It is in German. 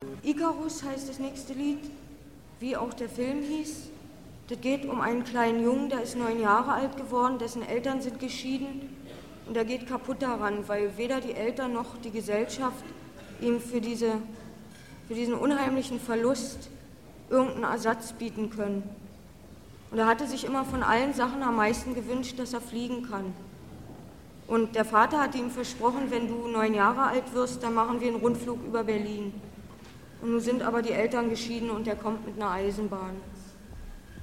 Icarus heißt das nächste Lied, wie auch der Film hieß. Das geht um einen kleinen Jungen, der ist 9 Jahre alt geworden, dessen Eltern sind geschieden und er geht kaputt daran, weil weder die Eltern noch die Gesellschaft ihm für diesen unheimlichen Verlust irgendeinen Ersatz bieten können. Und er hatte sich immer von allen Sachen am meisten gewünscht, dass er fliegen kann. Und der Vater hatte ihm versprochen, wenn du 9 Jahre alt wirst, dann machen wir einen Rundflug über Berlin. Und nun sind aber die Eltern geschieden und er kommt mit einer Eisenbahn.